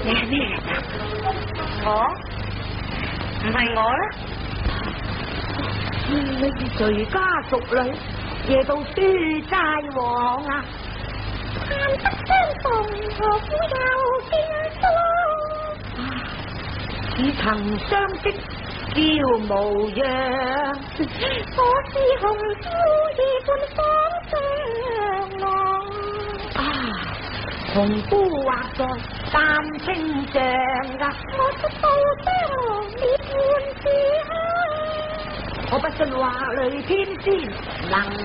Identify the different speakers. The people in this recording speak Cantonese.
Speaker 1: 你係咩人啊？我唔係我啦。
Speaker 2: 你是誰家淑女，夜到書齋往啊？
Speaker 3: 盼得相逢，何苦又見疏？
Speaker 2: 似曾相識，嬌模樣。
Speaker 3: 我是紅姑夜半芳相望。
Speaker 2: 紅姑畫在丹青上噶，
Speaker 3: 我出到江你伴住香。
Speaker 2: 我不信話裏天仙能